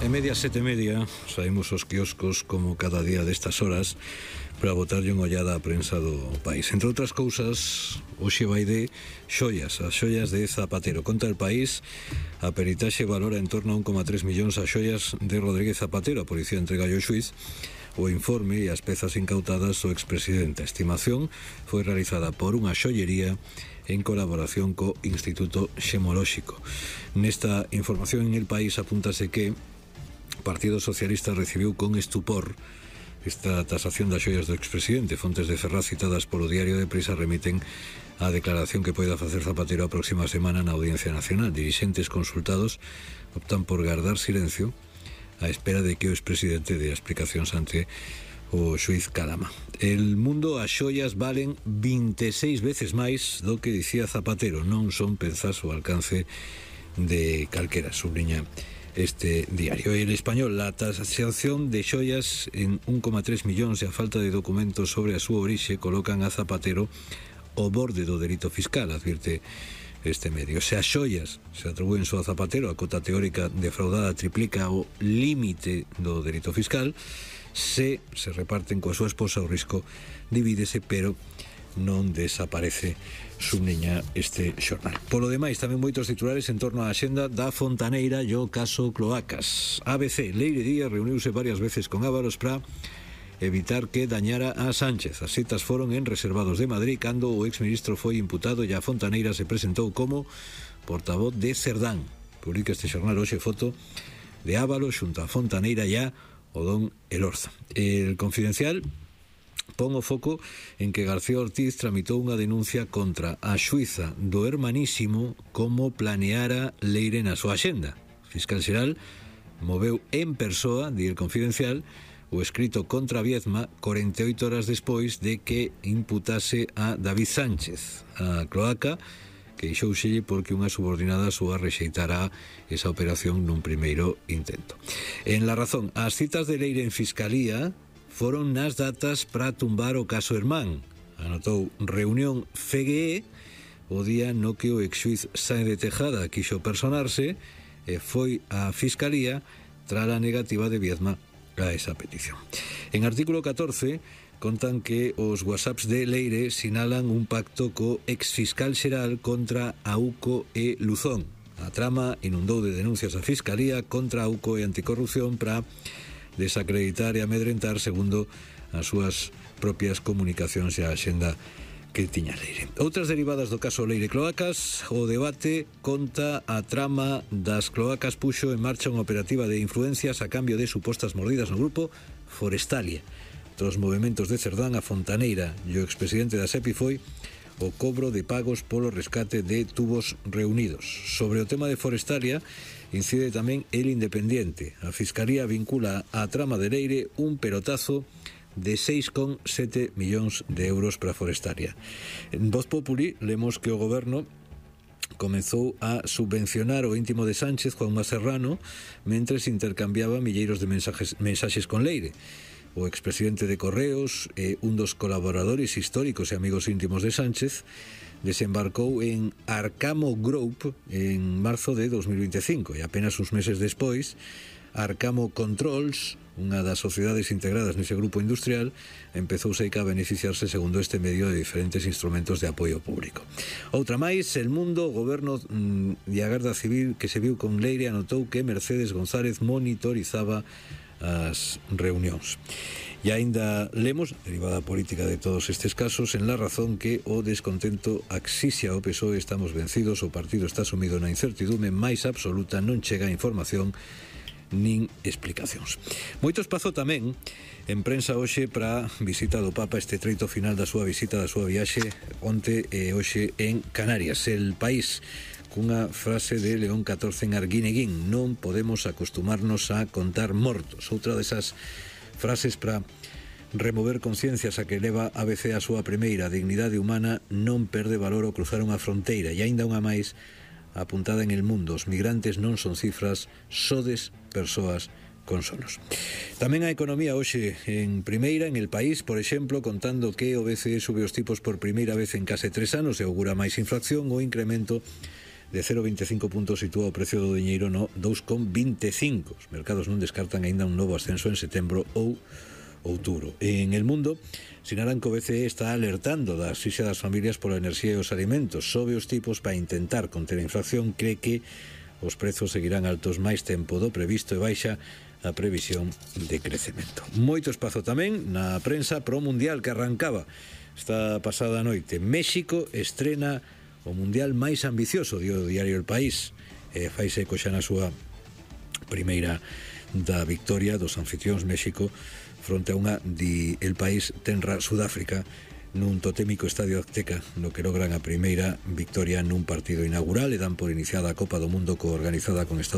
E media, 7:30, saímos aos quioscos como cada día destas horas para botarlle unha ollada á prensa do país. Entre outras cousas, hoxe vai de xoias, as xoias de Zapatero. Conta El País, a peritaxe valora en torno a 1,3 millóns as xoias de Rodríguez Zapatero. A policía entrega ao xuiz o informe e as pezas incautadas ao expresidente. A estimación foi realizada por unha xollería en colaboración co Instituto Xemolóxico. Nesta información en El País apúntase que o Partido Socialista recibiu con estupor esta tasación das xoias do expresidente. Fontes de Ferraz citadas polo Diario de Prisa remiten a declaración que poida facer Zapatero a próxima semana na Audiencia Nacional. Dirixentes consultados optan por guardar silencio á espera de que o expresidente dé explicacións ante o xuiz Calama. El Mundo, as xoias valen 26 veces máis do que dicía Zapatero. Non son penzas o alcance de calquera, subliña este diario. El Español, la tasación de xoias en 1,3 millóns e a falta de documentos sobre a súa orixe colocan a Zapatero ao borde do delito fiscal, advirte este medio. Se as xoias se atribúen só a Zapatero, a cota teórica defraudada triplica o límite do delito fiscal. Se reparten coa súa esposa, o risco divídese, pero non desaparece, subniña este xornal. Polo demais, tamén moitos titulares en torno á axenda da Fontaneira e o caso Cloacas. ABC, Leire Díaz reuniuse varias veces con Ábalos para evitar que dañara a Sánchez. As citas foron en Reservados de Madrid cando o exministro foi imputado e a Fontaneira se presentou como portavoz de Cerdán. Publica este xornal hoxe foto de Ábalos xunto a Fontaneira e a o don Elorza. El Confidencial pon o foco en que García Ortiz tramitou unha denuncia contra a xuíza do Hermanísimo como planeara Leire na súa axenda. O fiscal xeral moveu en persoa, di El Confidencial, o escrito contra Viezma 48 horas despois de que imputase a David Sánchez. A cloaca queixouselle porque unha subordinada súa rexeitará esa operación nun primeiro intento. En La Razón, as citas de Leire en Fiscalía foron nas datas para tumbar o caso Hermán. Anotou reunión FGE o día no que o exxuiz Sáenz de Tejada quixo personarse e foi a Fiscalía tras a negativa de Viezma a esa petición. En artículo 14 contan que os whatsapps de Leire sinalan un pacto co exfiscal xeral contra AUCO e Luzón. A trama inundou de denuncias a Fiscalía contra AUCO e Anticorrupción para desacreditar e amedrentar, segundo as súas propias comunicacións e a axenda que tiña Leire. Outras derivadas do caso Leire Cloacas, o debate conta a trama das cloacas puxo en marcha unha operativa de influencias a cambio de supostas mordidas no grupo Forestalia. Tros movementos de Cerdán, a Fontaneira e o expresidente da SEPI foi o cobro de pagos polo rescate de tubos reunidos. Sobre o tema de Forestalia incide tamén El Independiente. A Fiscalía vincula a trama de Leire un pelotazo de 6,7 millóns de euros para Forestalia. En Voz Populi lemos que o goberno comezou a subvencionar o íntimo de Sánchez, Juanma Serrano, mentres intercambiaba milleiros de mensaxes con Leire. O expresidente de Correos e un dos colaboradores históricos e amigos íntimos de Sánchez desembarcou en Arcamo Group en marzo de 2025 e apenas uns meses despois Arcamo Controls, unha das sociedades integradas nese grupo industrial, empezou seica a beneficiarse, segundo este medio, de diferentes instrumentos de apoio público. Outra máis, El Mundo, o goberno e a Garda Civil que se viu con Leire anotou que Mercedes González monitorizaba as reunións. E aínda lemos, derivada política de todos estes casos, en La Razón que o descontento asfixia o PSOE, estamos vencidos, o partido está sumido na incertidume máis absoluta, non chega información nin explicacións. Moito espazo tamén en prensa hoxe para visita do Papa, este treito final da súa visita, da súa viaxe onte e hoxe en Canarias. El País, cunha frase de León XIV en Arguineguín: non podemos acostumarnos a contar mortos. Outra desas frases para remover conciencias a que leva ABC a súa primeira: dignidade humana non perde valor ao cruzar unha fronteira. E aínda unha máis apuntada en El Mundo: os migrantes non son cifras, sodes persoas con sonos. Tamén a economía hoxe en primeira, en El País, por exemplo, contando que o BCE sube os tipos por primeira vez en case 3 anos e augura máis inflación. O incremento de 0,25 puntos sitúa o precio do diñeiro no 2,25. Os mercados non descartan aínda un novo ascenso en setembro ou outubro. En el mundo, sinalan que o BCE está alertando da asfixia das familias pola enerxía e os alimentos. Sobe os tipos para intentar conter a inflación, cree que os prezos seguirán altos máis tempo do previsto e baixa a previsión de crecemento. Moito espazo tamén na prensa pro Mundial que arrancaba esta pasada noite. México estrena o Mundial máis ambicioso, dio o diario El País. Faise eco xa na súa primeira da victoria dos anfitrións México fronte a unha El País tenra Sudáfrica nun totémico Estadio Azteca, no que logran a primeira victoria nun partido inaugural e dan por iniciada a Copa do Mundo coorganizada con Estados